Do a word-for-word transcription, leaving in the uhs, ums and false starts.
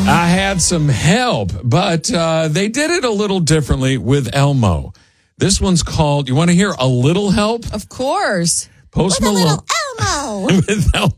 I had some help, but uh, they did it a little differently with Elmo. This one's called, you want to hear a little help? Of course. Post With a Malone. little Elmo. With Elmo.